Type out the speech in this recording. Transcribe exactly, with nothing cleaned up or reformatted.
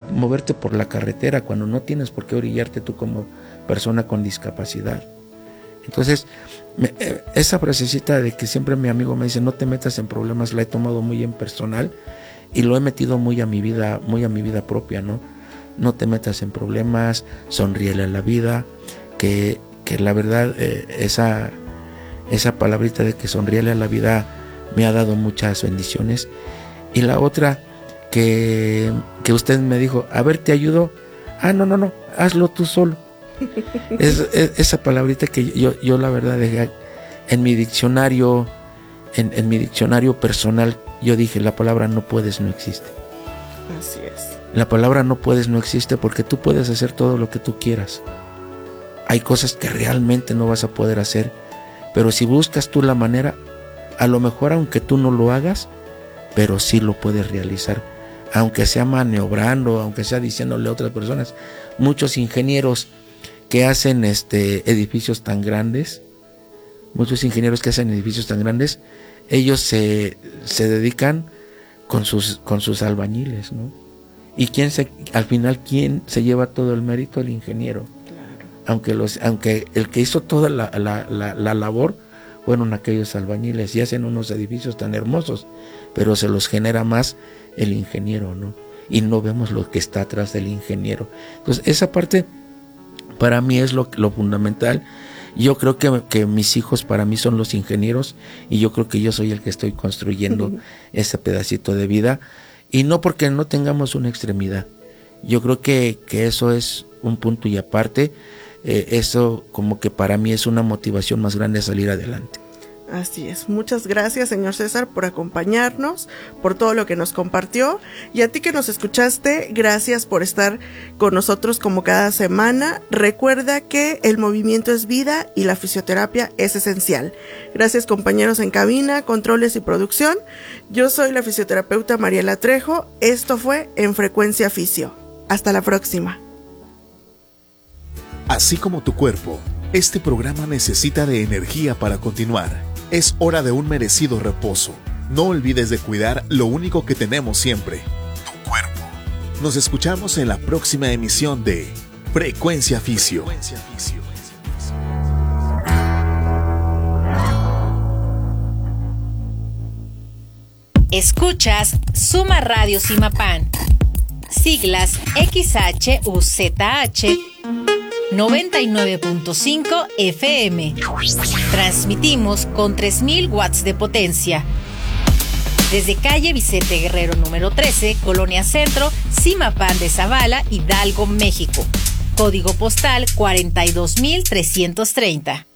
moverte por la carretera cuando no tienes por qué orillarte tú como persona con discapacidad. Entonces, me, eh, esa frasecita de que siempre mi amigo me dice, no te metas en problemas, la he tomado muy en personal y lo he metido muy a mi vida, muy a mi vida propia, ¿no? No te metas en problemas, sonríele a la vida, que, que la verdad, eh, esa, esa palabrita de que sonríele a la vida me ha dado muchas bendiciones. Y la otra, que, que usted me dijo, a ver, te ayudo. Ah, no, no, no, hazlo tú solo. Es, es, esa palabrita que yo, yo la verdad dejé en mi diccionario, en, en mi diccionario personal, yo dije, la palabra no puedes no existe. Así es. La palabra no puedes no existe porque tú puedes hacer todo lo que tú quieras. Hay cosas que realmente no vas a poder hacer, pero si buscas tú la manera, a lo mejor aunque tú no lo hagas, pero sí lo puedes realizar, aunque sea maniobrando, aunque sea diciéndole a otras personas. Muchos ingenieros que hacen este edificios tan grandes, muchos ingenieros que hacen edificios tan grandes, ellos se, se dedican con sus, con sus albañiles, ¿no? Y quién se, al final, ¿quién se lleva todo el mérito? El ingeniero. Claro. Aunque, los, aunque el que hizo toda la, la, la, la labor fueron aquellos albañiles y hacen unos edificios tan hermosos, pero se los genera más el ingeniero, ¿no? Y no vemos lo que está atrás del ingeniero. Entonces, esa parte para mí es lo, lo fundamental. Yo creo que, que mis hijos para mí son los ingenieros y yo creo que yo soy el que estoy construyendo uh-huh. ese pedacito de vida. Y no porque no tengamos una extremidad. Yo creo que, que eso es un punto y aparte. Eh, eso como que para mí es una motivación más grande a salir adelante. Así es. Muchas gracias, señor César, por acompañarnos, por todo lo que nos compartió. Y a ti que nos escuchaste, gracias por estar con nosotros como cada semana. Recuerda que el movimiento es vida y la fisioterapia es esencial. Gracias, compañeros en cabina, controles y producción. Yo soy la fisioterapeuta Mariela Trejo. Esto fue En Frecuencia Fisio. Hasta la próxima. Así como tu cuerpo, este programa necesita de energía para continuar. Es hora de un merecido reposo. No olvides de cuidar lo único que tenemos siempre, tu cuerpo. Nos escuchamos en la próxima emisión de Frecuencia Fisio. Escuchas Suma Radio Simapán. Siglas X H U Z H noventa y nueve punto cinco F M. Transmitimos con tres mil watts de potencia. Desde calle Vicente Guerrero número trece, Colonia Centro, Simapán de Zavala, Hidalgo, México. Código postal cuarenta y dos mil trescientos treinta.